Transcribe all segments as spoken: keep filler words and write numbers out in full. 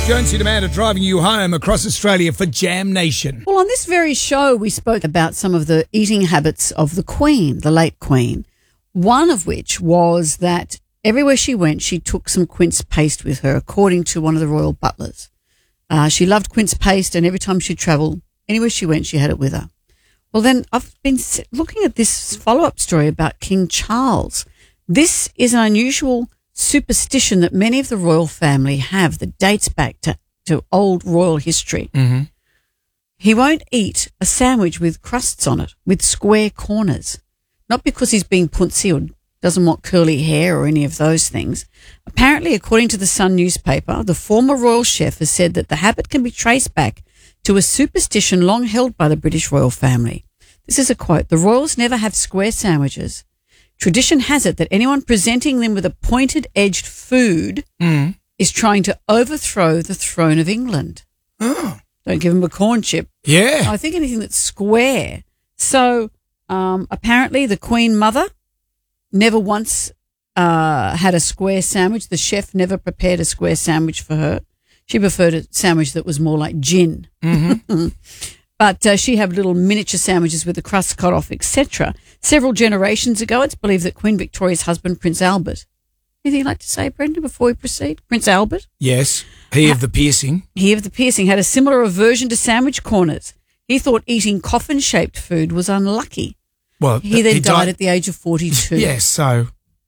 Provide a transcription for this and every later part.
Jonesy and Amanda driving you home across Australia for Jam Nation. Well, on this very show, we spoke about some of the eating habits of the Queen, the late Queen, one of which was that everywhere she went, she took some quince paste with her, according to one of the royal butlers. Uh, she loved quince paste, and every time she travelled, anywhere she went, she had it with her. Well, then I've been looking at this follow-up story about King Charles. This is an unusual superstition that many of the royal family have that dates back to, to old royal history. Mm-hmm. He won't eat a sandwich with crusts on it, with square corners. Not because he's being punsy or doesn't want curly hair or any of those things. Apparently, according to the Sun newspaper, the former royal chef has said that the habit can be traced back to a superstition long held by the British royal family. This is a quote: "The royals never have square sandwiches. Tradition has it that anyone presenting them with a pointed-edged food Mm. is trying to overthrow the throne of England." Oh. Don't give them a corn chip. Yeah. I think anything that's square. So um, apparently the Queen Mother never once uh, had a square sandwich. The chef never prepared a square sandwich for her. She preferred a sandwich that was more like gin. Mm-hmm. But uh, she had little miniature sandwiches with the crust cut off, et cetera. Several generations ago, it's believed that Queen Victoria's husband, Prince Albert. Anything you'd like to say, Brendan, before we proceed? Prince Albert? Yes. He of the piercing. He of the piercing had a similar aversion to sandwich corners. He thought eating coffin-shaped food was unlucky. Well, He then he died, died at the age of forty-two. Yes, so.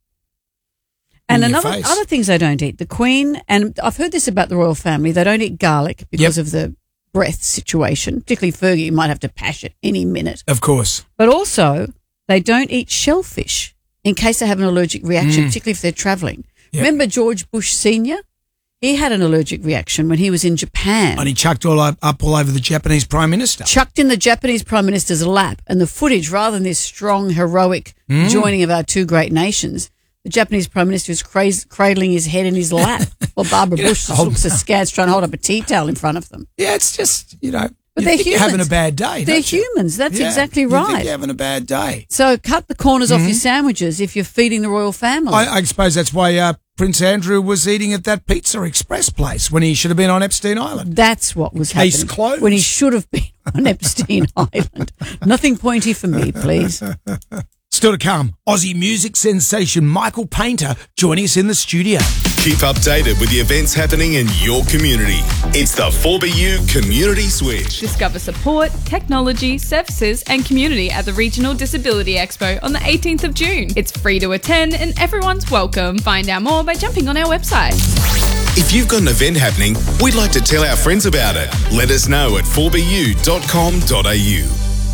And in your another face. other things they don't eat. The Queen, and I've heard this about the royal family, they don't eat garlic because Yep. of the breath situation. Particularly Fergie, you might have to pash it any minute. Of course. But also, they don't eat shellfish in case they have an allergic reaction, Mm. particularly if they're travelling. Yep. Remember George Bush Senior? He had an allergic reaction when he was in Japan. And he chucked all up, up all over the Japanese Prime Minister. Chucked in the Japanese Prime Minister's lap, and the footage, rather than this strong, heroic Mm. joining of our two great nations, the Japanese Prime Minister is craz- cradling his head in his lap while Barbara Yeah, Bush just hold- looks askance trying to hold up a tea towel in front of them. Yeah, it's just, you know, But you they're think humans. you're having a bad day. They're don't you? humans. That's Yeah, exactly you think right. you're having a bad day. So cut the corners off your sandwiches if you're feeding the royal family. I, I suppose that's why uh, Prince Andrew was eating at that Pizza Express place when he should have been on Epstein Island. That's what was Case happening closed. when he should have been on Epstein Island. Nothing pointy for me, please. Still to come, Aussie music sensation Michael Painter joining us in the studio. Keep updated with the events happening in your community. It's the four B U Community Switch. Discover support, technology, services and community at the Regional Disability Expo on the eighteenth of June. It's free to attend and everyone's welcome. Find out more by jumping on our website. If you've got an event happening, we'd like to tell our friends about it. Let us know at four b u dot com dot a u.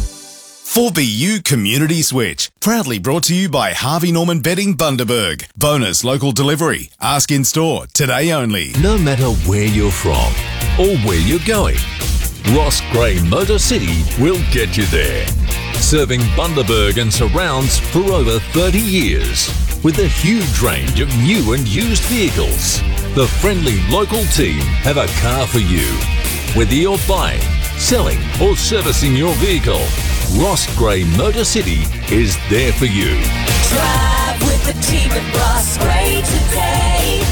four B U Community Switch, proudly brought to you by Harvey Norman Bedding Bundaberg. Bonus local delivery. Ask in store today only. No matter where you're from or where you're going, Ross Gray Motor City will get you there. Serving Bundaberg and surrounds for over thirty years. With a huge range of new and used vehicles, the friendly local team have a car for you. Whether you're buying, selling or servicing your vehicle, Ross Gray Motor City is there for you. Drive with the team at Ross Gray today.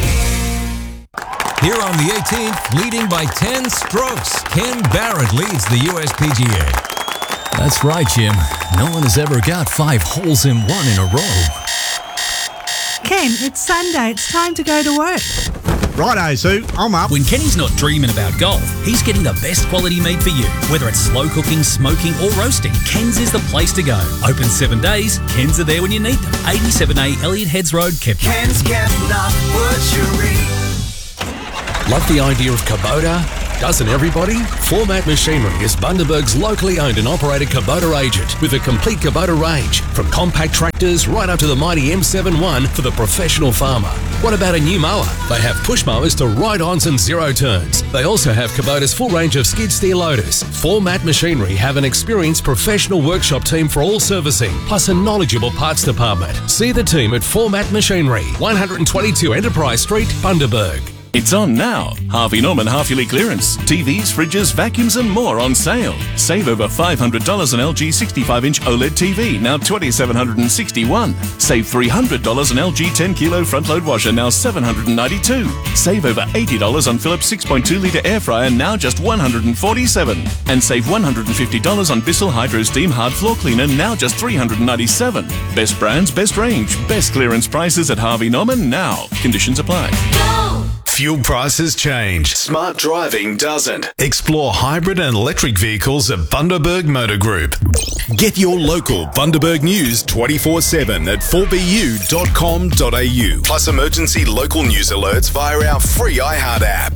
Here on the eighteenth, leading by ten strokes, Ken Barrett leads the U S P G A. That's right, Jim. No one has ever got five holes in one in a row. Ken, it's Sunday. It's time to go to work. Righto, Sue. I'm up. When Kenny's not dreaming about golf, he's getting the best quality meat for you. Whether it's slow cooking, smoking or roasting, Ken's is the place to go. Open seven days, Ken's are there when you need them. eighty-seven A Elliot Heads Road, Kepler. Ken's Kepler Butchery. Love the idea of Kubota? Doesn't everybody? Format Machinery is Bundaberg's locally owned and operated Kubota agent with a complete Kubota range, from compact tractors right up to the mighty M seventy-one for the professional farmer. What about a new mower? They have push mowers to ride-ons and zero turns. They also have Kubota's full range of skid steer loaders. Format Machinery have an experienced professional workshop team for all servicing, plus a knowledgeable parts department. See the team at Format Machinery, one twenty-two Enterprise Street, Bundaberg. It's on now. Harvey Norman half-yearly clearance. T Vs, fridges, vacuums and more on sale. Save over five hundred dollars on L G sixty-five inch OLED T V, now two thousand seven hundred sixty-one dollars. Save three hundred dollars on L G ten kilo front-load washer, now seven hundred ninety-two dollars. Save over eighty dollars on Philips six point two litre air fryer, now just one hundred forty-seven dollars. And save one hundred fifty dollars on Bissell Hydro Steam Hard Floor Cleaner, now just three hundred ninety-seven dollars. Best brands, best range, best clearance prices at Harvey Norman now. Conditions apply. Go! Fuel prices change. Smart driving doesn't. Explore hybrid and electric vehicles at Bundaberg Motor Group. Get your local Bundaberg news twenty-four seven at four b u dot com dot a u. Plus emergency local news alerts via our free iHeart app.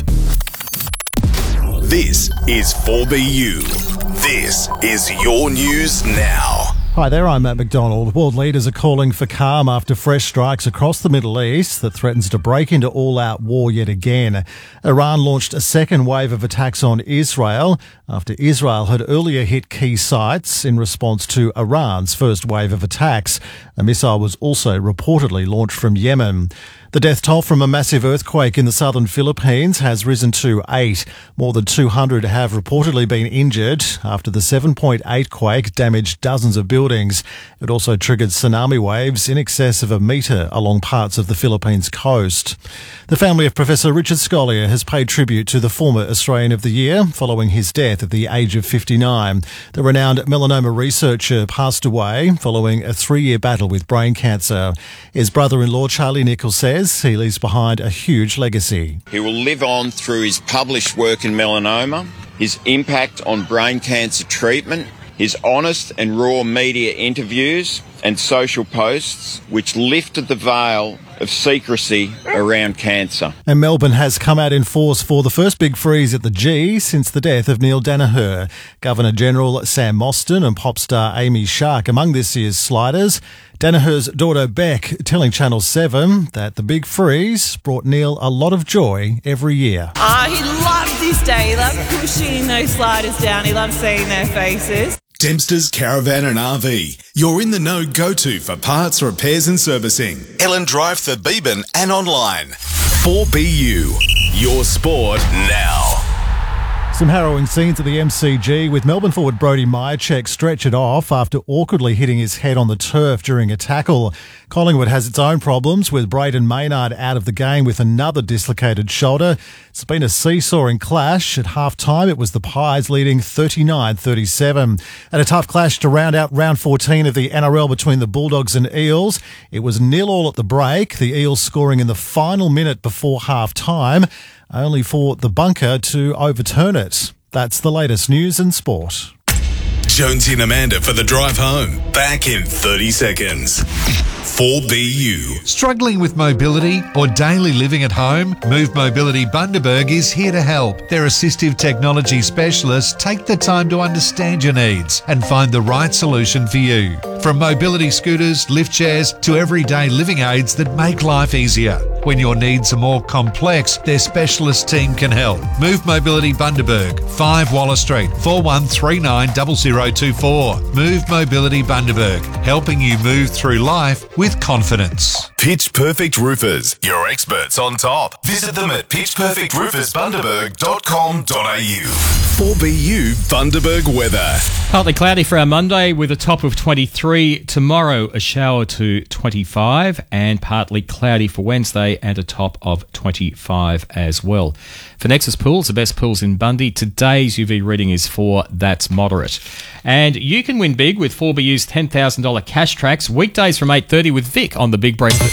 This is four B U. This is your news now. Hi there, I'm Matt McDonald. World leaders are calling for calm after fresh strikes across the Middle East that threatens to break into all-out war yet again. Iran launched a second wave of attacks on Israel after Israel had earlier hit key sites in response to Iran's first wave of attacks. A missile was also reportedly launched from Yemen. The death toll from a massive earthquake in the southern Philippines has risen to eight. More than two hundred have reportedly been injured after the seven point eight quake damaged dozens of buildings. It also triggered tsunami waves in excess of a metre along parts of the Philippines coast. The family of Professor Richard Scolyer has paid tribute to the former Australian of the Year following his death at the age of fifty-nine. The renowned melanoma researcher passed away following a three-year battle with brain cancer. His brother-in-law Charlie Nichols says he leaves behind a huge legacy. He will live on through his published work in melanoma, his impact on brain cancer treatment, his honest and raw media interviews and social posts which lifted the veil of secrecy around cancer. And Melbourne has come out in force for the first big freeze at the G since the death of Neil Danaher. Governor-General Sam Mostyn and pop star Amy Shark among this year's sliders. Danaher's daughter Beck telling Channel seven that the big freeze brought Neil a lot of joy every year. Oh, he loved this day. He loved pushing those sliders down. He loved seeing their faces. Dempster's Caravan and R V. You're in the know go-to for parts, repairs and servicing. Ellen Drive for Beeban and online. four B U. Your sport now. Some harrowing scenes at the M C G with Melbourne forward Brodie Myercheck stretch it off after awkwardly hitting his head on the turf during a tackle. Collingwood has its own problems with Braden Maynard out of the game with another dislocated shoulder. It's been a seesawing clash. At half-time, it was the Pies leading thirty-nine thirty-seven. And a tough clash to round out round fourteen of the N R L between the Bulldogs and Eels. It was nil all at the break, the Eels scoring in the final minute before half-time, only for the bunker to overturn it. That's the latest news and sport. Jonesy and Amanda for the drive home. Back in thirty seconds. four B U. Struggling with mobility or daily living at home? Move Mobility Bundaberg is here to help. Their assistive technology specialists take the time to understand your needs and find the right solution for you. From mobility scooters, lift chairs to everyday living aids that make life easier. When your needs are more complex, their specialist team can help. Move Mobility Bundaberg, five Wallace Street, four one three nine zero zero two four. Move Mobility Bundaberg, helping you move through life with confidence. Pitch Perfect Roofers, your experts on top. Visit them at pitch perfect roofers bundaberg dot com dot a u. four B U Bundaberg weather. Partly cloudy for our Monday with a top of twenty-three. Tomorrow a shower to twenty-five and partly cloudy for Wednesday and a top of twenty-five as well. For Nexus Pools, the best pools in Bundy, today's U V reading is four. That's moderate. And you can win big with four B U's ten thousand dollars cash tracks weekdays from eight thirty with Vic on the Big Breakfast.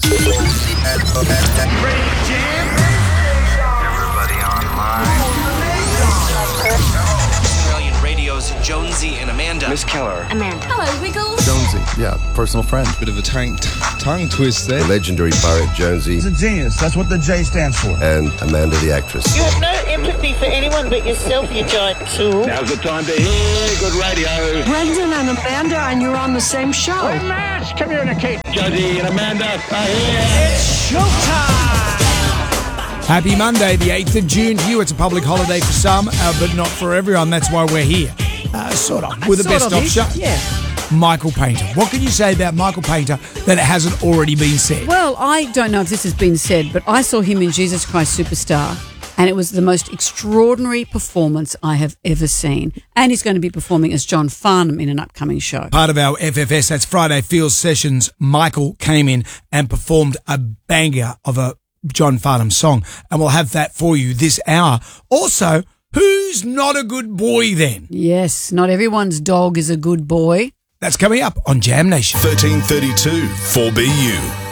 Australian Radio's Jonesy and Amanda. Miss Keller. Amanda. Hello, Wiggles. Jonesy, yeah, personal friend. Bit of a tongue, tongue twist there. The legendary pirate Jonesy. He's a genius. That's what the J stands for. And Amanda the actress. You have no empathy for anyone but yourself, you giant tool. Now's the time to hear good radio. Brendan and Amanda, and you're on the same show. We're mass communicate. Jonesy and Amanda are here. It's showtime! Happy Monday, the eighth of June to you. It's a public holiday for some, uh, but not for everyone. That's why we're here. Uh, sort of. We're the Sort best of of ish, show. yeah. Michael Painter. What can you say about Michael Painter that hasn't already been said? Well, I don't know if this has been said, but I saw him in Jesus Christ Superstar, and it was the most extraordinary performance I have ever seen. And he's going to be performing as John Farnham in an upcoming show. Part of our F F S, that's Friday Field Sessions, Michael came in and performed a banger of a John Farnham song, and we'll have that for you this hour. Also, who's not a good boy then? Yes, not everyone's dog is a good boy. That's coming up on Jam Nation. thirteen thirty-two four B U.